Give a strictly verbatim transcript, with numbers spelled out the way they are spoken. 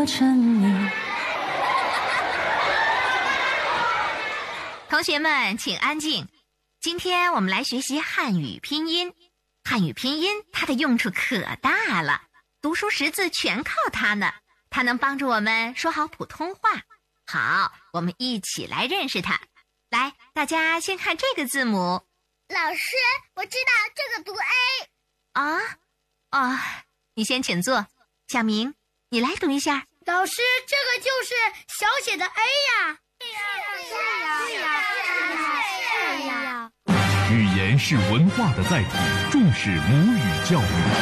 成你。 同学们请安静，今天我们来学习汉语拼音。汉语拼音它的用处可大了，读书识字全靠它呢，它能帮助我们说好普通话。好，我们一起来认识它。来，大家先看这个字母。 老师，我知道这个读 A。 啊啊，你先请坐。小明，你来读一下。 老师，这个就是小写的 A 呀。 是呀，是呀，是呀，是呀。 语言是文化的载体，重视母语教育。